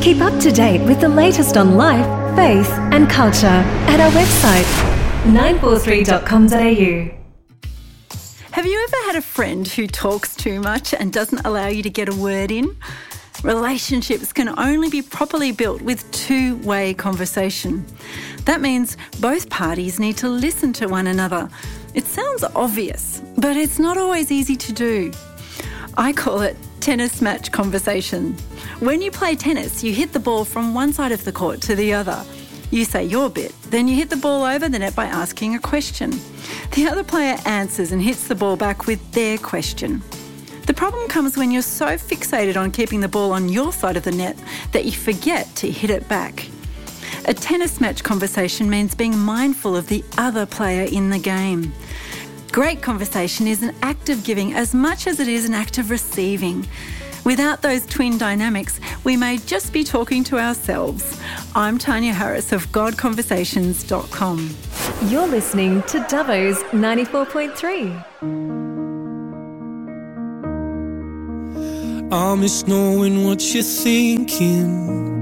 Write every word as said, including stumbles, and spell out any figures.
Keep up to date with the latest on life, faith and culture at our website, nine four three dot com dot a u. Have you ever had a friend who talks too much and doesn't allow you to get a word in? Relationships can only be properly built with two-way conversation. That means both parties need to listen to one another. It sounds obvious, but it's not always easy to do. I call it tennis match conversation. When you play tennis, you hit the ball from one side of the court to the other. You say your bit, then you hit the ball over the net by asking a question. The other player answers and hits the ball back with their question. The problem comes when you're so fixated on keeping the ball on your side of the net that you forget to hit it back. A tennis match conversation means being mindful of the other player in the game. Great conversation is an act of giving as much as it is an act of receiving. Without those twin dynamics, we may just be talking to ourselves. I'm Tanya Harris of god conversations dot com. You're listening to Dubbo's ninety-four point three. I miss knowing what you're thinking.